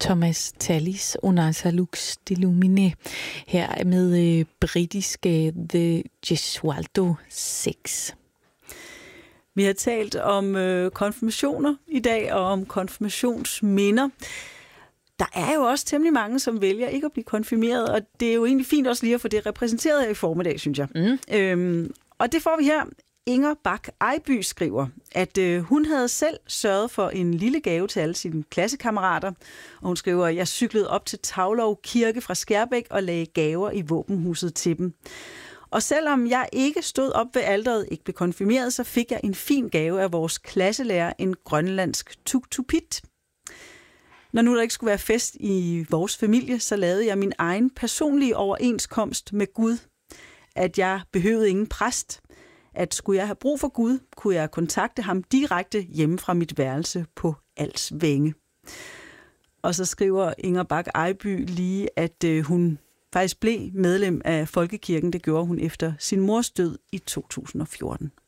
Thomas Tallis, Onasa Lux Delumine, her med britiske The Gesualdo 6. Vi har talt om konfirmationer i dag, og om konfirmationsminder. Der er jo også temmelig mange, som vælger ikke at blive konfirmeret, og det er jo egentlig fint også lige at få det repræsenteret her i formiddag, synes jeg. Og det får vi her. Inger Bak Ejby skriver, at hun havde selv sørget for en lille gave til alle sine klassekammerater. Og hun skriver, at jeg cyklede op til Taulov Kirke fra Skærbæk og lagde gaver i våbenhuset til dem. Og selvom jeg ikke stod op ved alteret, ikke blev konfirmeret, så fik jeg en fin gave af vores klasselærer, en grønlandsk tuk-tupit. Når nu der ikke skulle være fest i vores familie, så lavede jeg min egen personlige overenskomst med Gud. At jeg behøvede ingen præst. At skulle jeg have brug for Gud, kunne jeg kontakte ham direkte hjemme fra mit værelse på Alsvænge. Og så skriver Inger Bak Ejby lige, at hun faktisk blev medlem af Folkekirken. Det gjorde hun efter sin mors død i 2014.